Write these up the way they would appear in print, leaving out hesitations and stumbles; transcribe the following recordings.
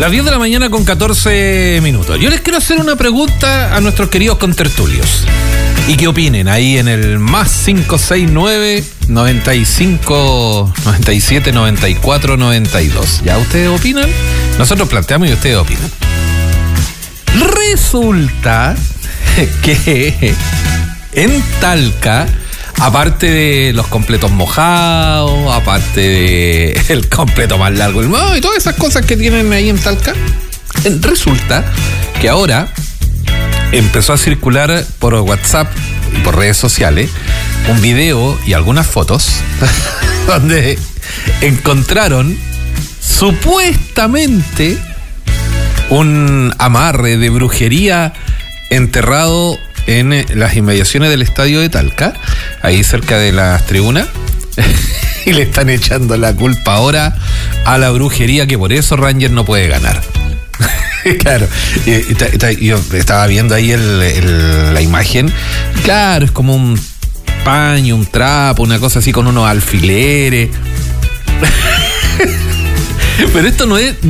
Las 10 de la mañana con 14 minutos. Yo les quiero hacer una pregunta a nuestros queridos contertulios. Y que opinen ahí en el más 569-95-97-94-92. ¿Ya ustedes opinan? Nosotros planteamos y ustedes opinan. Resulta que en Talca, aparte de los completos mojados, aparte de el completo más largo del mundo y todas esas cosas que tienen ahí en Talca, resulta que ahora empezó a circular por WhatsApp y por redes sociales un video y algunas fotos donde encontraron supuestamente un amarre de brujería enterrado en las inmediaciones del estadio de Talca, ahí cerca de las tribunas, y le están echando la culpa ahora a la brujería, que por eso Rangers no puede ganar. Claro, yo estaba viendo ahí la imagen. Claro, es como un paño, un trapo, una cosa así con unos alfileres. Pero esto no es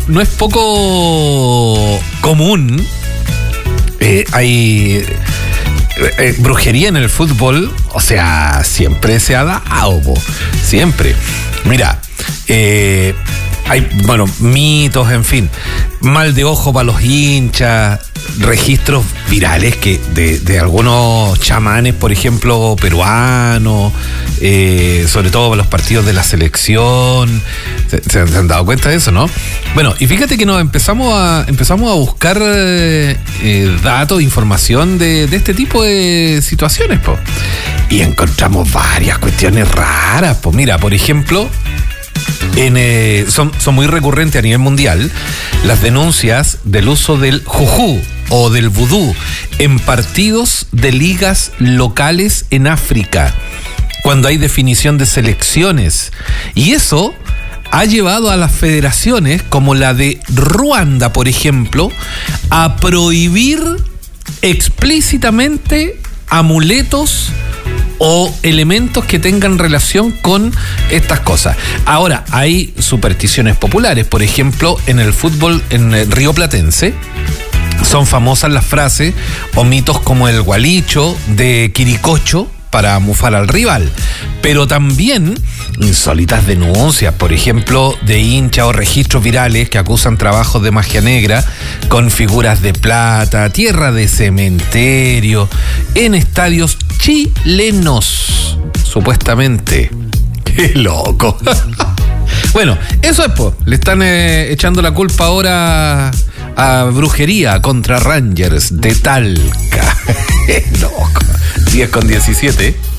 poco común. Hay brujería en el fútbol, o sea, siempre se ha dado, siempre. Mira, hay, bueno, mitos, en fin, mal de ojo para los hinchas, registros virales que de algunos chamanes, por ejemplo, peruanos, sobre todo para los partidos de la selección. ¿Se han dado cuenta de eso, no? Bueno, y fíjate que nos empezamos a buscar datos, información de este tipo de situaciones, po. Y encontramos varias cuestiones raras, po. Mira, por ejemplo, son muy recurrentes a nivel mundial las denuncias del uso del jujú o del vudú en partidos de ligas locales en África, cuando hay definición de selecciones. Y eso ha llevado a las federaciones, como la de Ruanda, por ejemplo, a prohibir explícitamente amuletos o elementos que tengan relación con estas cosas. Ahora, hay supersticiones populares. Por ejemplo, en el fútbol en el Río Platense son famosas las frases o mitos como el gualicho de Quiricocho para mufar al rival, pero también insólitas denuncias, por ejemplo, de hinchas o registros virales que acusan trabajos de magia negra con figuras de plata, tierra de cementerio, en estadios chilenos, supuestamente. ¡Qué loco! Bueno, eso es, pues, le están echando la culpa ahora a brujería contra Rangers de Talca. ¡Qué loco! 10:17.